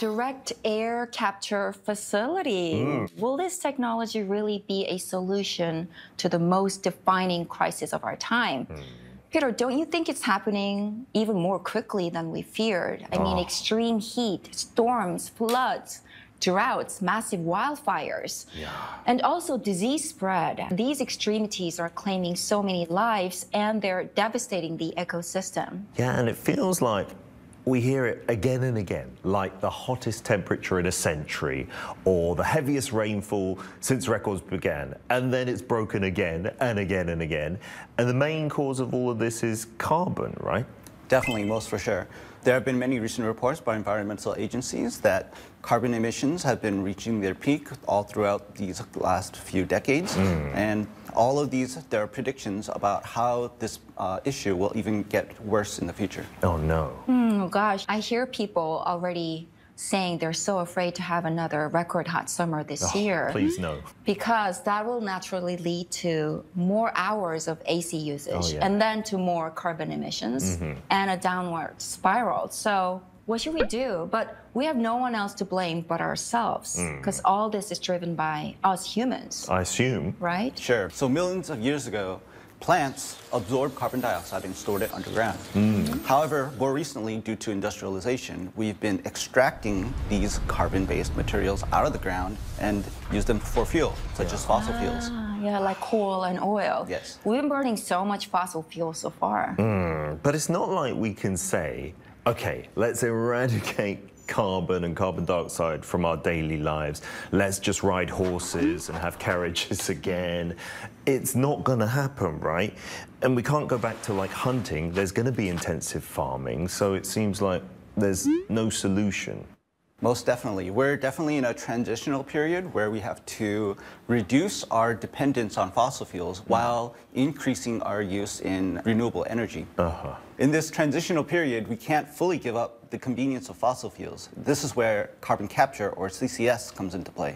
direct air capture facility. Will this technology really be a solution to the most defining crisis of our time? Peter, don't you think it's happening even more quickly than we feared? I mean, extreme heat, storms, floods, droughts, massive wildfires, and also disease spread. These extremities are claiming so many lives and they're devastating the ecosystem. Yeah, and it feels like we hear it again and again, like the hottest temperature in a century or the heaviest rainfall since records began. And then it's broken again and again and again. And the main cause of all of this is carbon, right? Definitely, most for sure. There have been many recent reports by environmental agencies that carbon emissions have been reaching their peak all throughout these last few decades. And all of these, there are predictions about how this issue will even get worse in the future. Oh, no. Oh, gosh. I hear people already saying they're so afraid to have another record hot summer this year. Please no. Because that will naturally lead to more hours of AC usage and then to more carbon emissions and a downward spiral. So what should we do? But we have no one else to blame but ourselves because all this is driven by us humans. I assume. Right? Sure. So millions of years ago, plants absorbed carbon dioxide and stored it underground. However, more recently, due to industrialization, we've been extracting these carbon-based materials out of the ground and use them for fuel, such as fossil fuels. Yeah, like coal and oil. Yes. We've been burning so much fossil fuel so far. But it's not like we can say, okay, let's eradicate carbon and carbon dioxide from our daily lives. Let's just ride horses and have carriages again. It's not going to happen, right? And we can't go back to like hunting. There's going to be intensive farming. So it seems like there's no solution. Most definitely. We're definitely in a transitional period where we have to reduce our dependence on fossil fuels while increasing our use in renewable energy. In this transitional period, we can't fully give up the convenience of fossil fuels. This is where carbon capture, or CCS, comes into play.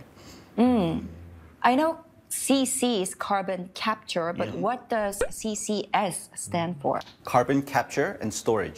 I know CC is carbon capture, but what does CCS stand for? Carbon capture and storage.